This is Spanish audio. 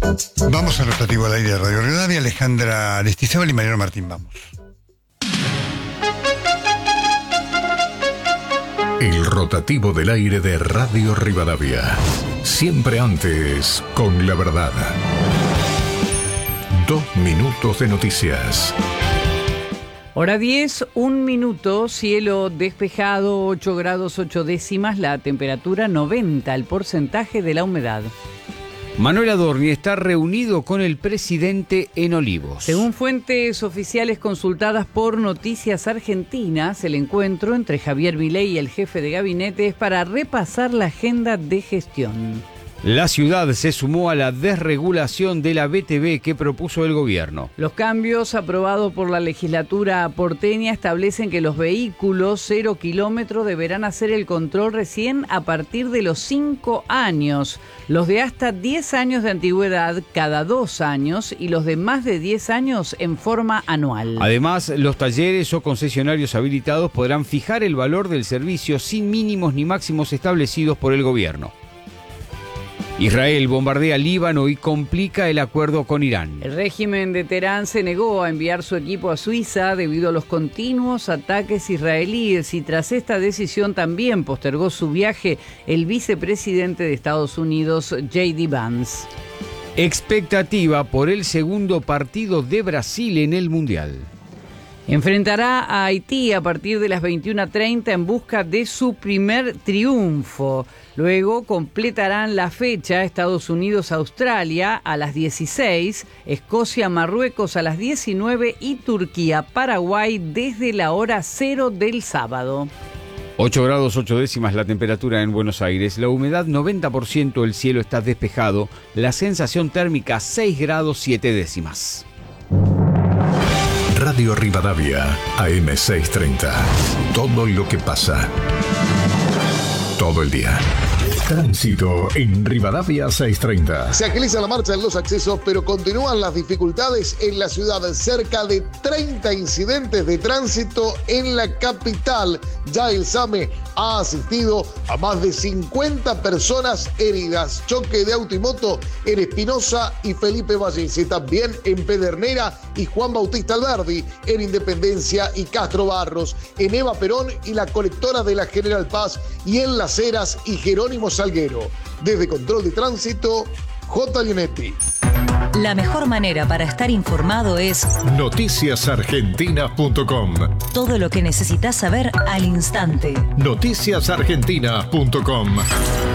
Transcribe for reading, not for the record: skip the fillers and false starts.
Vamos al rotativo al aire de Radio Rivadavia. Alejandra Aristizábal y Mariano Martín, vamos. El rotativo del aire de Radio Rivadavia. Siempre antes, con la verdad. 2 minutos de noticias. Hora 10, 1 minuto, cielo despejado, 8 grados 8 décimas, la temperatura 90, el porcentaje de la humedad. Manuel Adorni está reunido con el presidente en Olivos. Según fuentes oficiales consultadas por Noticias Argentinas, el encuentro entre Javier Milei y el jefe de gabinete es para repasar la agenda de gestión. La ciudad se sumó a la desregulación de la BTV que propuso el gobierno. Los cambios aprobados por la legislatura porteña establecen que los vehículos 0 kilómetros deberán hacer el control recién a partir de los 5 años, los de hasta 10 años de antigüedad cada 2 años y los de más de 10 años en forma anual. Además, los talleres o concesionarios habilitados podrán fijar el valor del servicio sin mínimos ni máximos establecidos por el gobierno. Israel bombardea Líbano y complica el acuerdo con Irán. El régimen de Teherán se negó a enviar su equipo a Suiza debido a los continuos ataques israelíes y tras esta decisión también postergó su viaje el vicepresidente de Estados Unidos, J.D. Vance. Expectativa por el segundo partido de Brasil en el Mundial. Enfrentará a Haití a partir de las 21:30 en busca de su primer triunfo. Luego completarán la fecha Estados Unidos-Australia a las 16, Escocia-Marruecos a las 19 y Turquía-Paraguay desde la hora 0 del sábado. 8 grados 8 décimas la temperatura en Buenos Aires, la humedad 90%, el cielo está despejado, la sensación térmica 6 grados 7 décimas. Radio Rivadavia, AM630. Todo lo que pasa. Todo el día. Tránsito en Rivadavia 630. Se agiliza la marcha en los accesos, pero continúan las dificultades en la ciudad. Cerca de 30 incidentes de tránsito en la capital. Ya el SAME ha asistido a más de 50 personas heridas. Choque de auto y moto en Espinosa y Felipe Vallese. También en Pedernera y Juan Bautista Alberdi. En Independencia y Castro Barros. En Eva Perón y la colectora de la General Paz. Y en Las Heras y Jerónimo Salguero. Desde Control de Tránsito, J. Lionetti. La mejor manera para estar informado es noticiasargentinas.com. Todo lo que necesitas saber al instante. noticiasargentinas.com.